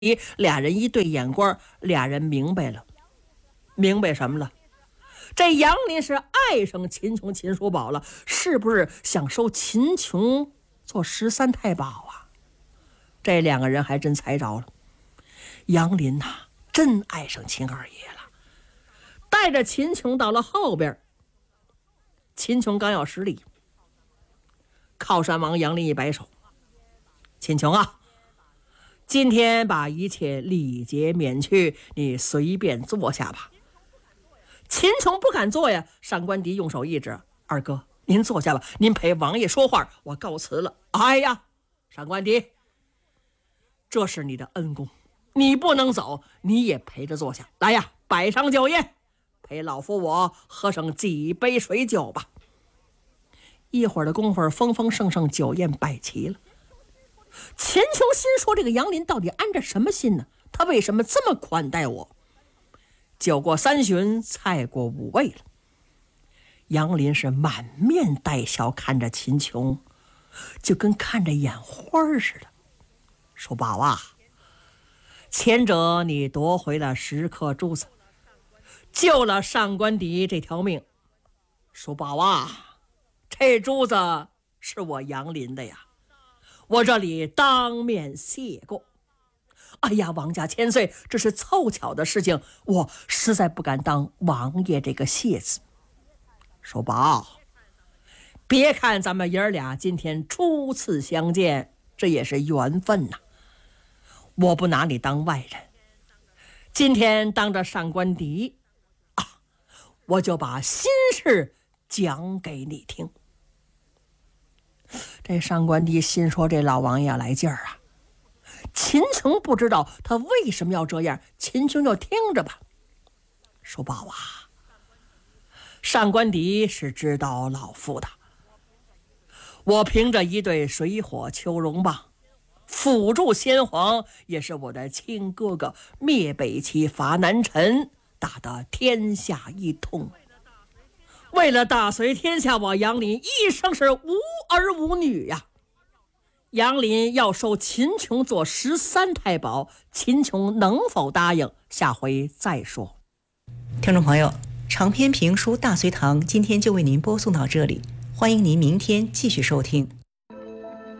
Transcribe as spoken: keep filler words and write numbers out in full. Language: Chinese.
俩人一对眼光，俩人明白了，明白什么了？这杨林是爱上秦琼秦叔宝了，是不是想收秦琼做十三太保啊？这两个人还真猜着了。杨林呐、啊，真爱上秦二爷了，带着秦琼到了后边。秦琼刚要施礼，靠山王杨林一摆手：“秦琼啊，今天把一切礼节免去，你随便坐下吧。”秦琼不敢坐呀，上官迪用手一指：“二哥，您坐下吧，您陪王爷说话，我告辞了。”哎呀，上官迪，这是你的恩公，你不能走，你也陪着坐下。来呀，摆上酒宴，陪老夫我喝上几杯水酒吧。一会儿的功夫，丰丰盛盛酒宴摆齐了。秦琼心说，这个杨林到底安着什么心呢？他为什么这么款待我？酒过三巡，菜过五味了。杨林是满面带笑看着秦琼，就跟看着眼花似的。叔宝啊，前者你夺回了十颗珠子，救了上官迪这条命。叔宝啊，这珠子是我杨林的呀，我这里当面谢过。哎呀，王家千岁，这是凑巧的事情，我实在不敢当王爷这个谢字。叔宝，别看咱们爷儿俩今天初次相见，这也是缘分呐、啊。我不拿你当外人，今天当着上官迪啊，我就把心事讲给你听。这上官迪心说，这老王爷来劲儿啊。秦琼不知道他为什么要这样，秦琼就听着吧。叔宝啊，上官迪是知道老夫的，我凭着一对水火秋龙棒辅助先皇，也是我的亲哥哥灭北齐伐南陈，打得天下一统。为了大隋天下，我杨林一生是无儿无女呀、啊。杨林要收秦琼做十三太保，秦琼能否答应？下回再说。 听众朋友，长篇评书《大隋唐》今天就为您播送到这里，欢迎您明天继续收听。